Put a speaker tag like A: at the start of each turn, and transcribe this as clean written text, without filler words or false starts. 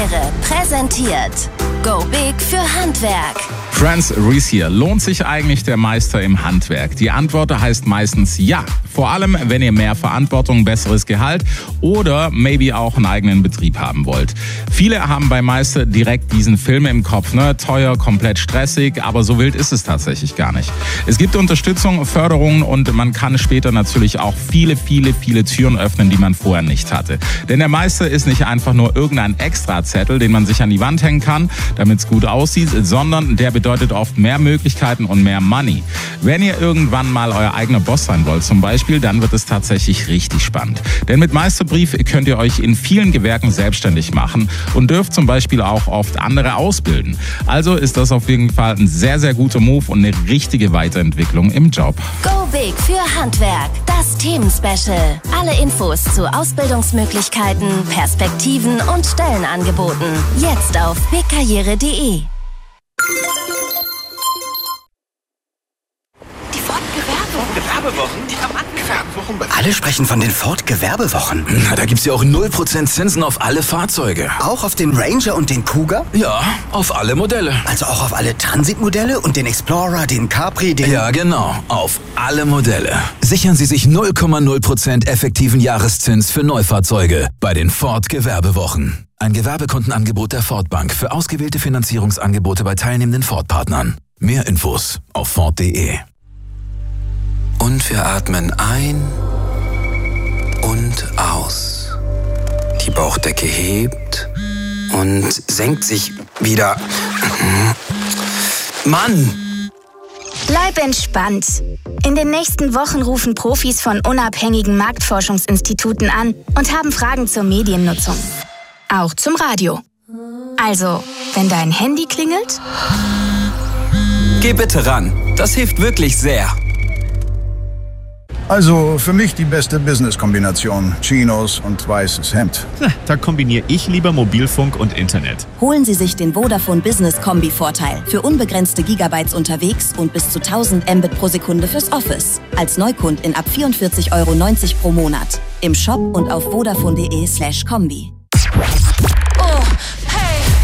A: Karriere präsentiert Go Big für Handwerk.
B: Friends, Reese hier. Lohnt sich eigentlich der Meister im Handwerk? Die Antwort heißt meistens ja. Vor allem, wenn ihr mehr Verantwortung, besseres Gehalt oder maybe auch einen eigenen Betrieb haben wollt. Viele haben bei Meister direkt diesen Film im Kopf, ne? Teuer, komplett stressig, aber so wild ist es tatsächlich gar nicht. Es gibt Unterstützung, Förderungen und man kann später natürlich auch viele Türen öffnen, die man vorher nicht hatte. Denn der Meister ist nicht einfach nur irgendein Extrazettel, den man sich an die Wand hängen kann, damit es gut aussieht, sondern der bedeutet oft mehr Möglichkeiten und mehr Money. Wenn ihr irgendwann mal euer eigener Boss sein wollt zum Beispiel, dann wird es tatsächlich richtig spannend. Denn mit Meisterbrief könnt ihr euch in vielen Gewerken selbstständig machen und dürft zum Beispiel auch oft andere ausbilden. Also ist das auf jeden Fall ein sehr guter Move und eine richtige Weiterentwicklung im Job.
A: Go Big für Handwerk, das Themenspecial. Alle Infos zu Ausbildungsmöglichkeiten, Perspektiven und Stellenangeboten. Jetzt auf bigkarriere.de.
C: Gewerbewochen? Ja, Mann, Gewerbewochen.
D: Alle sprechen von den Ford-Gewerbewochen.
C: Na, da gibt's ja auch 0% Zinsen auf alle Fahrzeuge.
D: Auch auf den Ranger und den Cougar?
C: Ja, auf alle Modelle.
D: Also auch auf alle Transitmodelle und den Explorer, den Capri, den...
C: Ja, genau, auf alle Modelle. Sichern Sie sich 0,0% effektiven Jahreszins für Neufahrzeuge bei den Ford-Gewerbewochen. Ein Gewerbekundenangebot der Ford Bank für ausgewählte Finanzierungsangebote bei teilnehmenden Ford-Partnern. Mehr Infos auf Ford.de. Und wir atmen ein und aus. Die Bauchdecke hebt und senkt sich wieder. Mann!
E: Bleib entspannt. In den nächsten Wochen rufen Profis von unabhängigen Marktforschungsinstituten an und haben Fragen zur Mediennutzung. Auch zum Radio. Also, wenn dein Handy klingelt...
C: Geh bitte ran. Das hilft wirklich sehr.
F: Also für mich die beste Business-Kombination. Chinos und weißes Hemd.
G: Da kombiniere ich lieber Mobilfunk und Internet.
A: Holen Sie sich den Vodafone Business Kombi-Vorteil für unbegrenzte Gigabytes unterwegs und bis zu 1000 Mbit pro Sekunde fürs Office. Als Neukundin ab 44,90 € pro Monat. Im Shop und auf vodafone.de/kombi.